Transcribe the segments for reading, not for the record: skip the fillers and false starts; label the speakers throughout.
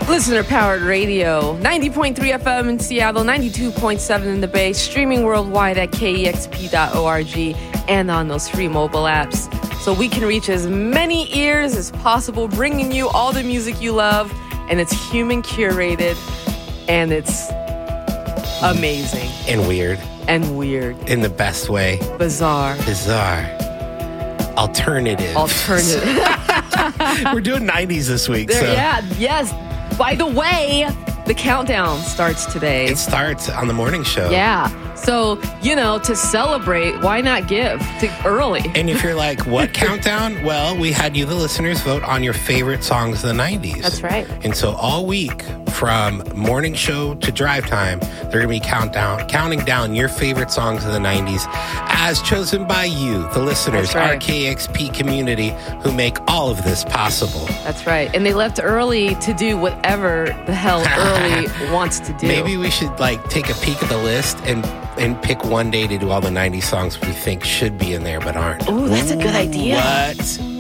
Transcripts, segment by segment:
Speaker 1: Listener-powered radio, 90.3 FM in Seattle, 92.7 in the Bay, streaming worldwide at kexp.org and on those free mobile apps. So we can reach as many ears as possible, bringing you all the music you love, and it's human curated, and it's amazing.
Speaker 2: And weird.
Speaker 1: And weird.
Speaker 2: In the best way.
Speaker 1: Bizarre.
Speaker 2: Alternative. We're doing 90s this week.
Speaker 1: Yes. By the way, the countdown starts today.
Speaker 2: It starts on the morning show.
Speaker 1: Yeah. So, to celebrate, why not give early?
Speaker 2: And if you're like, what countdown? Well, we had you, the listeners, vote on your favorite songs of the 90s.
Speaker 1: That's right.
Speaker 2: And so all week, from morning show to drive time, they're going to be counting down your favorite songs of the 90s as chosen by you, the listeners,
Speaker 1: right.
Speaker 2: our KXP community, who make all of this possible.
Speaker 1: That's right. And they left early to do whatever the hell early wants to do.
Speaker 2: Maybe we should take a peek at the list and pick one day to do all the 90s songs we think should be in there but aren't.
Speaker 1: Ooh, that's a good idea.
Speaker 2: What?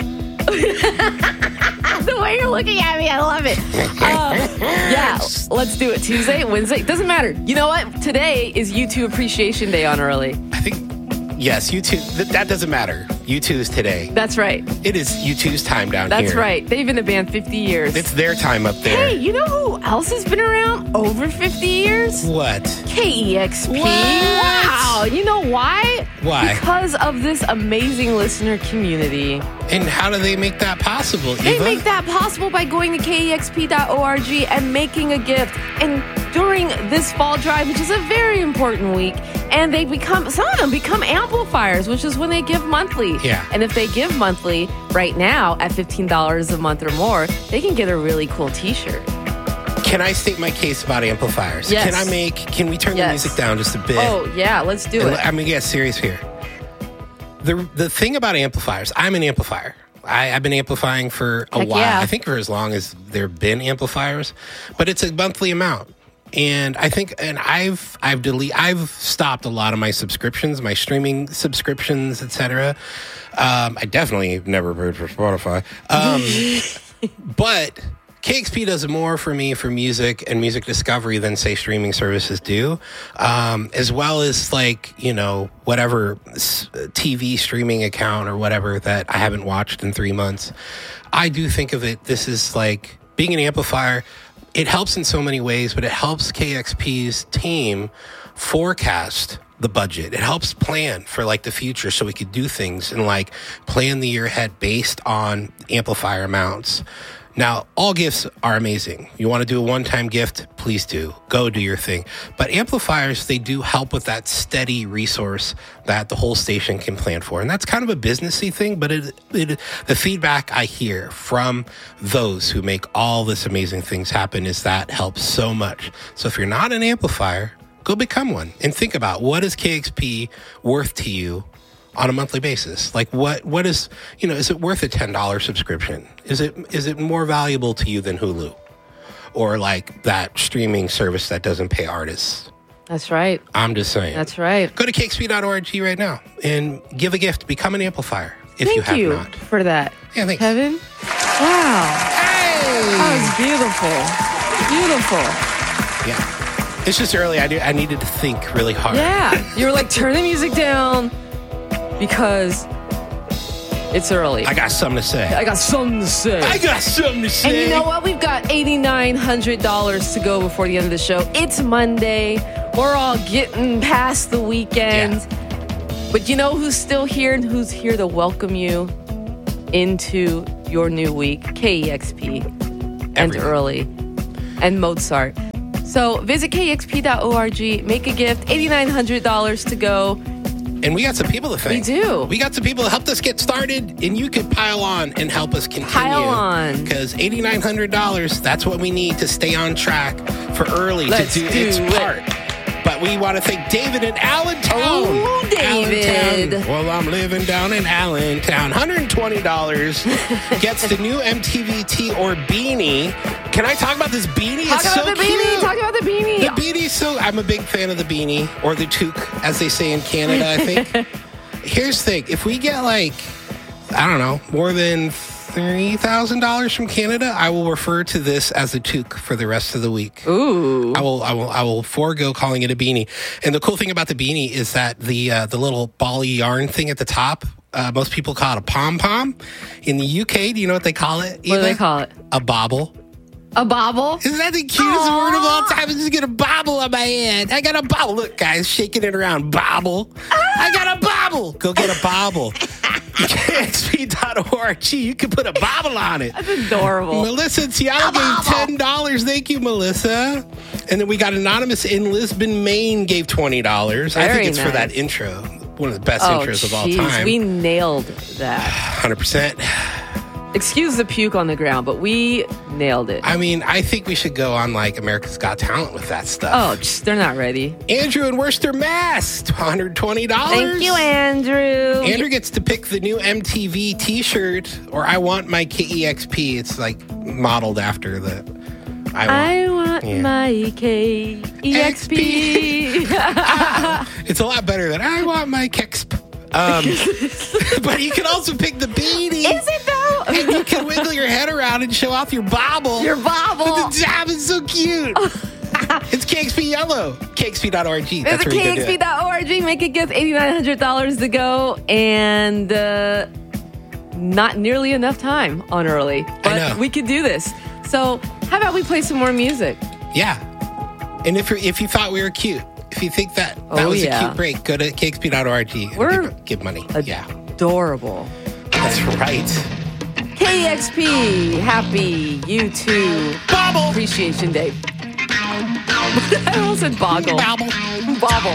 Speaker 1: The way you're looking at me, I love it. Yeah, let's do it. Tuesday, Wednesday, doesn't matter. You know what? Today is U2 Appreciation Day on early.
Speaker 2: I think, yes, U2, that doesn't matter. U2 is today.
Speaker 1: That's right.
Speaker 2: It is U2's time down here.
Speaker 1: That's right. They've been a band 50 years.
Speaker 2: It's their time up there.
Speaker 1: Hey, you know who else has been around over 50 years?
Speaker 2: What?
Speaker 1: KEXP.
Speaker 2: What?
Speaker 1: Wow. You know why?
Speaker 2: Why?
Speaker 1: Because of this amazing listener community.
Speaker 2: And how do they make that possible, Eva?
Speaker 1: They make that possible by going to kexp.org and making a gift. And during this fall drive, which is a very important week, and some of them become amplifiers, which is when they give monthly.
Speaker 2: Yeah.
Speaker 1: And if they give monthly right now at $15 a month or more, they can get a really cool t-shirt.
Speaker 2: Can I state my case about amplifiers?
Speaker 1: Yes.
Speaker 2: Can we turn the music down just a bit?
Speaker 1: Oh, yeah, let's do it.
Speaker 2: I'm going to get serious here. The thing about amplifiers, I'm an amplifier. I've been amplifying for a while.
Speaker 1: Yeah.
Speaker 2: I think for as long as there have been amplifiers, but it's a monthly amount. And I think, I've stopped a lot of my subscriptions, my streaming subscriptions, etc. I definitely have never paid for Spotify. But KXP does more for me for music and music discovery than, say, streaming services do, as well as whatever TV streaming account or whatever that I haven't watched in 3 months. I do think of it, this is like being an amplifier. It helps in so many ways, but it helps KXP's team forecast the budget. It helps plan for the future so we could do things and plan the year ahead based on amplifier amounts. Now, all gifts are amazing. You want to do a one-time gift, please do. Go do your thing. But amplifiers, they do help with that steady resource that the whole station can plan for. And that's kind of a businessy thing, but the feedback I hear from those who make all this amazing things happen is that helps so much. So if you're not an amplifier, go become one and think about, what is KXP worth to you on a monthly basis? What is, is it worth a $10 subscription? Is it more valuable to you than Hulu or that streaming service that doesn't pay artists?
Speaker 1: That's right.
Speaker 2: I'm just saying.
Speaker 1: That's right.
Speaker 2: Go to kexp.org right now and give a gift. Become an amplifier if you have
Speaker 1: Thank you
Speaker 2: not.
Speaker 1: for that.
Speaker 2: Yeah, thanks.
Speaker 1: Kevin? Wow.
Speaker 2: Hey!
Speaker 1: That was beautiful. Beautiful.
Speaker 2: Yeah. It's just early. I needed to think really hard.
Speaker 1: Yeah. You were turn the music down because it's early.
Speaker 2: I got something to say.
Speaker 1: And you know what? We've got $8,900 to go before the end of the show. It's Monday. We're all getting past the weekend. Yeah. But you know who's still here and who's here to welcome you into your new week? KEXP and Early and Mozart. So visit kexp.org, make a gift, $8,900 to go.
Speaker 2: And we got some people to thank.
Speaker 1: We do.
Speaker 2: We got some people that helped us get started, and you could pile on and help us continue.
Speaker 1: Pile on.
Speaker 2: Because $8,900, that's what we need to stay on track for Early
Speaker 1: Let's
Speaker 2: to do its part. But we want to thank David in Allentown.
Speaker 1: Oh, David.
Speaker 2: Allentown. Well, I'm living down in Allentown. $120 gets the new MTVT or beanie. Can I talk about this beanie?
Speaker 1: Talk about the beanie.
Speaker 2: The beanie, I'm a big fan of the beanie, or the toque, as they say in Canada, I think. Here's the thing. If we get more than $3,000 from Canada, I will refer to this as a toque for the rest of the week.
Speaker 1: Ooh.
Speaker 2: I will forego calling it a beanie. And the cool thing about the beanie is that the little bally yarn thing at the top, most people call it a pom-pom. In the UK, do you know what they call it?
Speaker 1: What do they call it?
Speaker 2: A bobble.
Speaker 1: A bobble?
Speaker 2: Isn't that the cutest word of all time? I just get a bobble on my head. I got a bobble. Look, guys, shaking it around. Bobble. I got a bobble. Go get a bobble. KXP.org. You can put a bobble on it.
Speaker 1: That's adorable.
Speaker 2: Melissa in Seattle gave $10. Thank you, Melissa. And then we got Anonymous in Lisbon, Maine gave $20. I think it's for that intro. One of the best intros of all time.
Speaker 1: We nailed that.
Speaker 2: 100%.
Speaker 1: Excuse the puke on the ground, but we nailed it.
Speaker 2: I mean, I think we should go on like America's Got Talent with that stuff.
Speaker 1: Oh, they're not ready.
Speaker 2: Andrew in Worcester, Mass, $120.
Speaker 1: Thank you, Andrew.
Speaker 2: Andrew gets to pick the new MTV T-shirt, or I want my KEXP. It's like modeled after the.
Speaker 1: I want my KEXP.
Speaker 2: It's a lot better than I want my KEXP. But you can also pick the beanie.
Speaker 1: Is it though?
Speaker 2: And you can wiggle your head around and show off your bobble.
Speaker 1: Your bobble.
Speaker 2: The job is so cute. It's KXP Yellow. KXP.org.
Speaker 1: Visit KXP.org. Make a gift. $8,900 to go. And not nearly enough time on early. But we can do this. So how about we play some more music?
Speaker 2: Yeah. And if you thought we were cute, if you think that was a cute break, go to KXP.org and give money.
Speaker 1: Adorable.
Speaker 2: That's right.
Speaker 1: KXP. Happy YouTube
Speaker 2: Bobble.
Speaker 1: Appreciation Day. I almost said boggle.
Speaker 2: Bobble.
Speaker 1: Bobble.